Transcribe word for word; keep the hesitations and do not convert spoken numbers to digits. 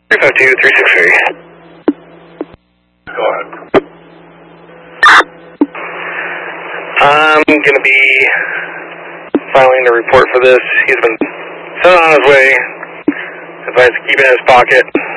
three five two, three six three. Go ahead. I'm going to be filing the report for this. He's been sent on his way. Advised to keep it in his pocket.